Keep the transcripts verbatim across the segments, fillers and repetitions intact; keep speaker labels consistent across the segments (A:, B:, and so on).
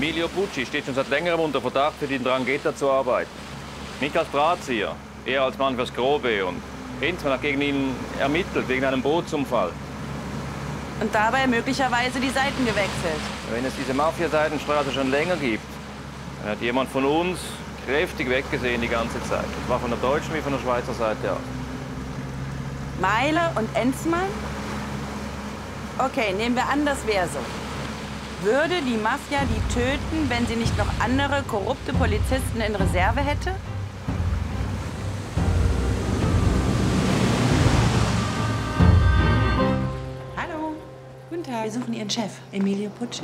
A: Emilio Pucci steht schon seit längerem unter Verdacht, für die Ndrangheta zu arbeiten. Nicht als Drahtzieher, eher als Mann fürs Grobe. Und Enzmann hat gegen ihn ermittelt, wegen einem Bootsunfall.
B: Und dabei möglicherweise die Seiten gewechselt.
A: Wenn es diese Mafia-Seitenstraße schon länger gibt, dann hat jemand von uns kräftig weggesehen die ganze Zeit. Das war von der deutschen wie von der Schweizer Seite aus.
B: Meiler und Enzmann? Okay, nehmen wir an, das wäre so. Würde die Mafia die töten, wenn sie nicht noch andere korrupte Polizisten in Reserve hätte? Hallo. Guten Tag. Wir suchen Ihren Chef, Emilio Pucci.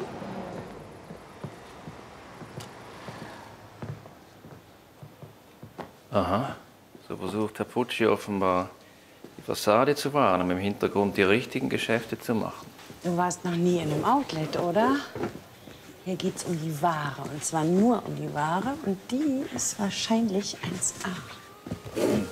A: Aha. So versucht Herr Pucci offenbar, die Fassade zu wahren, um im Hintergrund die richtigen Geschäfte zu machen.
B: Du warst noch nie in einem Outlet, oder? Hier geht's um die Ware. Und zwar nur um die Ware. Und die ist wahrscheinlich eins Komma acht.
A: Hm.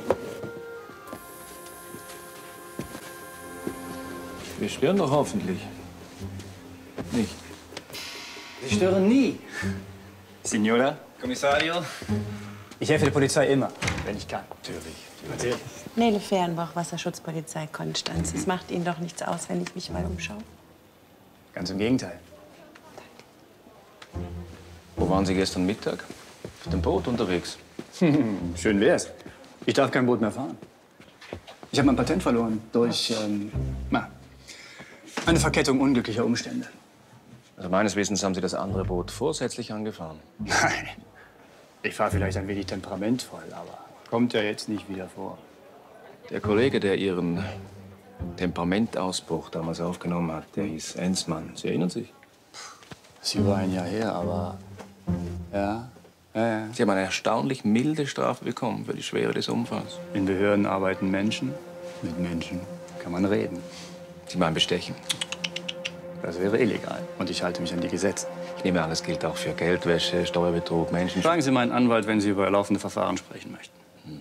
A: Wir stören doch hoffentlich. Nicht.
C: Sie stören nie. Signora? Kommissario? Ich helfe der Polizei immer, wenn ich kann. Natürlich. Natürlich.
B: Nele Fehrenbach, Wasserschutzpolizei Konstanz. Es macht Ihnen doch nichts aus, wenn ich mich mal umschaue.
C: Ganz im Gegenteil.
B: Danke.
A: Wo waren Sie gestern Mittag? Auf dem Boot unterwegs?
C: Schön wär's. Ich darf kein Boot mehr fahren. Ich habe mein Patent verloren durch ähm, na, eine Verkettung unglücklicher Umstände.
A: Also meines Wissens haben Sie das andere Boot vorsätzlich angefahren.
C: Nein. Ich fahre vielleicht ein wenig temperamentvoll, aber kommt ja jetzt nicht wieder vor.
A: Der Kollege, der Ihren Temperamentausbruch damals aufgenommen hat, der hieß Enzmann. Sie erinnern sich?
C: Das ist über ein Jahr her, aber ja, ja, ja.
A: Sie haben eine erstaunlich milde Strafe bekommen für die Schwere des Unfalls.
C: In Behörden arbeiten Menschen. Mit Menschen kann man reden.
A: Sie meinen Bestechen?
C: Das wäre illegal. Und ich halte mich an die Gesetze.
A: Ich nehme an, das gilt auch für Geldwäsche, Steuerbetrug, Menschen...
C: Fragen Sie meinen Anwalt, wenn Sie über laufende Verfahren sprechen möchten.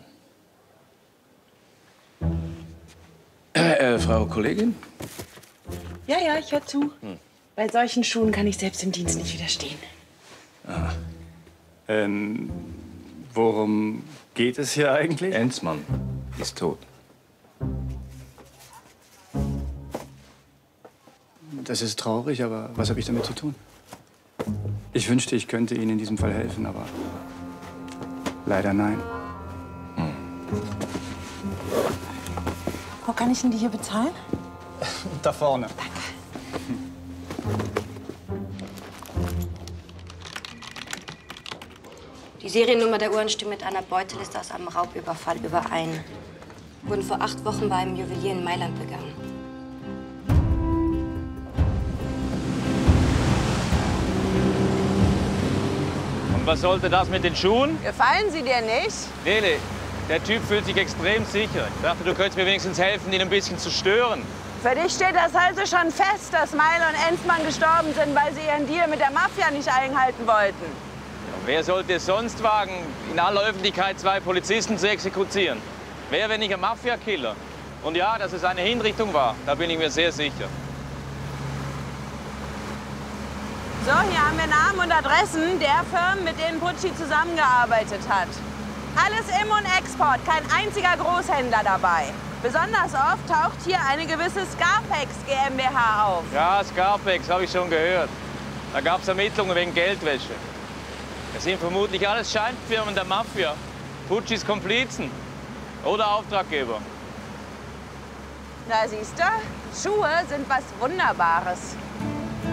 A: Hm. Äh, äh, Frau Kollegin?
B: Ja, ja, ich höre zu. Hm. Bei solchen Schuhen kann ich selbst im Dienst nicht widerstehen.
C: Ah. Ähm, worum geht es hier eigentlich?
A: Enzmann ist tot.
C: Das ist traurig, aber was habe ich damit zu tun? Ich wünschte, ich könnte Ihnen in diesem Fall helfen, aber leider nein.
A: Hm.
B: Wo kann ich denn die hier bezahlen?
C: Da vorne.
B: Danke.
D: Die Seriennummer der Uhren stimmt mit einer Beuteliste aus einem Raubüberfall überein. Wurden vor acht Wochen bei einem Juwelier in Mailand begangen.
A: Und was sollte das mit den Schuhen?
B: Gefallen sie dir nicht?
A: Nele, der Typ fühlt sich extrem sicher. Ich dachte, du könntest mir wenigstens helfen, ihn ein bisschen zu stören.
B: Für dich steht das also schon fest, dass Meiler und Enzmann gestorben sind, weil sie ihren Deal mit der Mafia nicht einhalten wollten.
A: Ja, wer sollte es sonst wagen, in aller Öffentlichkeit zwei Polizisten zu exekutieren? Wer, wenn nicht ein Mafia-Killer? Und ja, dass es eine Hinrichtung war, da bin ich mir sehr sicher.
B: So, hier haben wir Namen und Adressen der Firmen, mit denen Pucci zusammengearbeitet hat. Alles Im- und Export, kein einziger Großhändler dabei. Besonders oft taucht hier eine gewisse Scarpex GmbH auf.
A: Ja, Scarpex, habe ich schon gehört. Da gab es Ermittlungen wegen Geldwäsche. Das sind vermutlich alles Scheinfirmen der Mafia. Puccis Komplizen oder Auftraggeber.
B: Na, siehst du, Schuhe sind was Wunderbares.